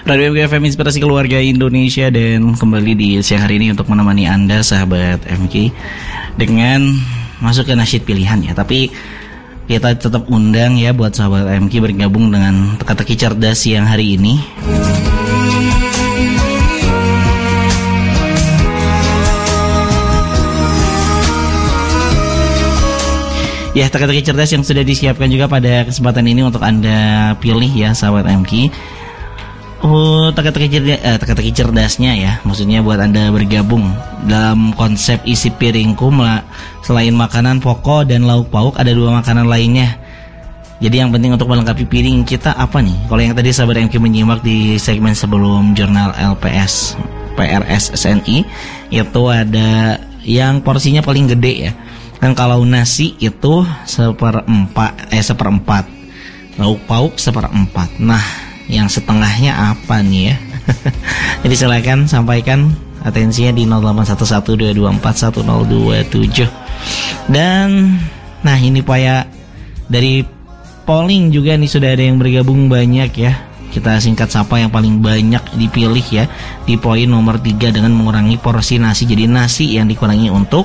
Radio MG FM Inspirasi Keluarga Indonesia, dan kembali di siang hari ini untuk menemani Anda sahabat MG dengan masuk ke nasyid pilihan ya. Tapi kita tetap undang ya buat sahabat MG bergabung dengan teka-teki cerdas siang hari ini. Ya, teka-teki cerdas yang sudah disiapkan juga pada kesempatan ini untuk Anda pilih ya sahabat MG. Teka-teki cerdasnya ya, maksudnya buat Anda bergabung dalam konsep isi piringku. Selain makanan pokok dan lauk pauk, ada 2 makanan lainnya. Jadi yang penting untuk melengkapi piring kita apa nih? Kalau yang tadi sahabat MG menyimak di segmen sebelum jurnal LPS PRS SNI, itu ada yang porsinya paling gede ya. Kan kalau nasi itu seperempat, lauk pauk seperempat. Nah, yang setengahnya apa nih ya? Jadi silakan sampaikan atensinya di 081122411027. Dan nah ini Pak ya, dari polling juga nih sudah ada yang bergabung banyak ya. Kita singkat sapa yang paling banyak dipilih ya di poin nomor 3 dengan mengurangi porsi nasi. Jadi nasi yang dikurangi untuk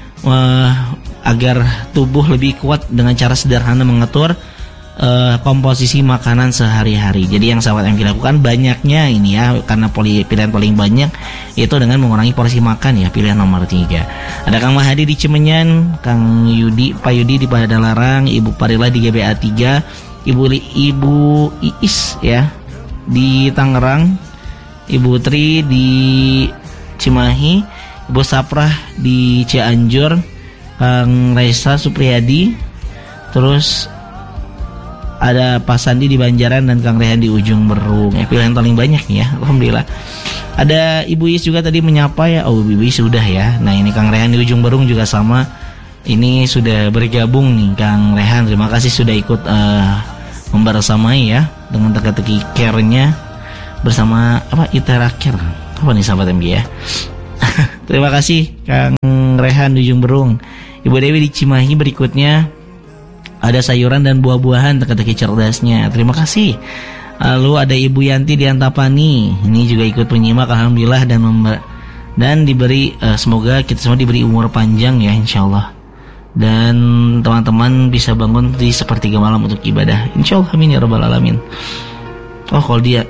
agar tubuh lebih kuat dengan cara sederhana mengatur komposisi makanan sehari-hari. Jadi yang sahabat MG lakukan banyaknya ini ya, karena pilihan paling banyak itu dengan mengurangi porsi makan ya, pilihan nomor 3. Ada Kang Mahadi di Cimenyan, Kang Yudi, Pak Yudi di Padalarang, Ibu Parila di GBA 3, Ibu Iis ya di Tangerang, Ibu Tri di Cimahi, Ibu Saprah di Cianjur, Kang Reza Supriyadi, terus ada Pak Sandi di Banjaran dan Kang Rehan di Ujung Berung. Pilihan paling banyak nih ya, alhamdulillah. Ada Ibu Is juga tadi menyapa ya. Oh, Ibu Is sudah ya. Nah, ini Kang Rehan di Ujung Berung juga sama. Ini sudah bergabung nih Kang Rehan. Terima kasih sudah ikut membersamai ya dengan teka-teki care-nya bersama Itera Care. Apa nih sahabat MG ya? Terima kasih Kang Rehan di Ujung Berung. Ibu Dewi di Cimahi berikutnya ada sayuran dan buah-buahan teka-teki cerdasnya. Terima kasih. Lalu ada Ibu Yanti di Antapani. Ini juga ikut menyimak alhamdulillah dan diberi semoga kita semua diberi umur panjang ya insyaallah. Dan teman-teman bisa bangun di sepertiga malam untuk ibadah. Insyaallah amin ya rabbal alamin. Oh, kalau dia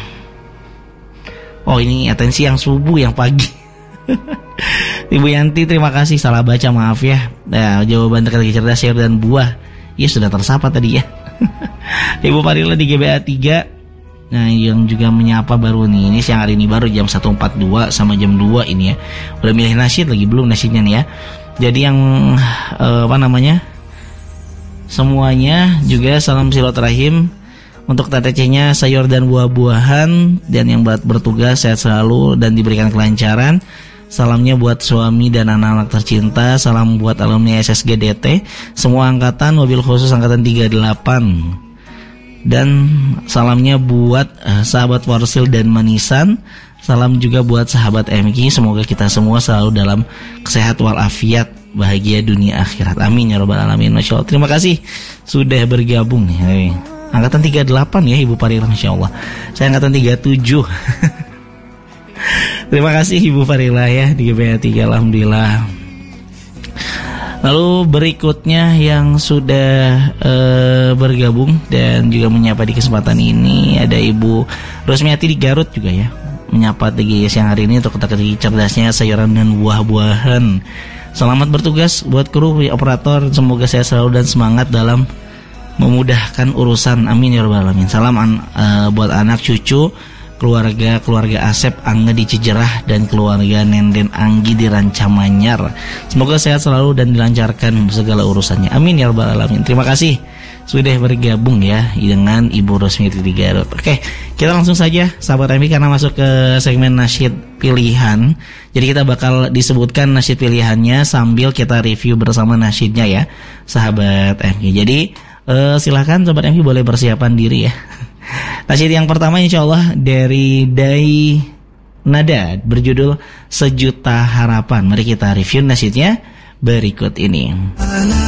ini atensi yang subuh yang pagi. Ibu Yanti terima kasih, salah baca maaf ya. Nah, jawaban teka-teki cerdas sayur dan buah ya sudah tersapa tadi ya. Ibu Parila di GBA 3. Nah, yang juga menyapa baru nih. Ini siang hari ini baru jam 1.42 sama jam 2 ini ya. Udah milih nasyid lagi belum nasyidnya nih ya. Jadi yang semuanya juga salam silaturahim. Untuk TTC-nya sayur dan buah-buahan, dan yang bertugas sehat selalu dan diberikan kelancaran. Salamnya buat suami dan anak-anak tercinta. Salam buat alumni SSGDT, semua angkatan, mobil khusus angkatan 38. Dan salamnya buat sahabat Warsil dan Manisan. Salam juga buat sahabat MG. Semoga kita semua selalu dalam kesehatan walafiat, bahagia dunia akhirat. Amin ya rabbal alamin. Masya Allah. Terima kasih sudah bergabung nih. Angkatan 38 ya Ibu Parila, Masya Allah. Saya angkatan 37. Terima kasih Ibu Farila ya di GBA 3, alhamdulillah. Lalu berikutnya yang sudah bergabung dan juga menyapa di kesempatan ini ada Ibu Rosmiati di Garut juga ya, menyapa di siang hari ini untuk teka-teki cerdasnya sayuran dan buah-buahan. Selamat bertugas buat kru operator, semoga saya selalu dan semangat dalam memudahkan urusan, amin ya rabbal alamin. Salam buat anak cucu, keluarga Asep Angga di Cijerah dan keluarga Nenden Anggi di Rancamanyar. Semoga sehat selalu dan dilancarkan segala urusannya, amin ya rabbal alamin. Terima kasih sudah bergabung ya dengan Ibu Rosmiti di Garut. Oke, kita langsung saja sahabat MG karena masuk ke segmen nasyid pilihan. Jadi kita bakal disebutkan nasyid pilihannya sambil kita review bersama nasyidnya ya sahabat MG. Jadi silahkan Sobat MG boleh persiapan diri ya. Nasyid yang pertama insyaallah dari Dai Nada berjudul Sejuta Harapan. Mari kita review nasyidnya berikut ini.